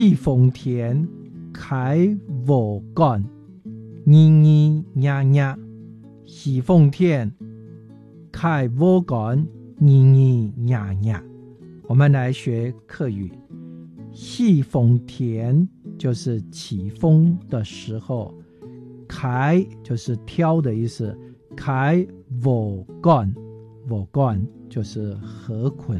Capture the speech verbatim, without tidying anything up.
喜丰田，开禾杆，咿咿呀呀。喜丰田，开禾杆，咿咿呀呀。我们来学客语。喜丰田就是起风的时候，开就是挑的意思，开禾杆，禾杆就是禾捆。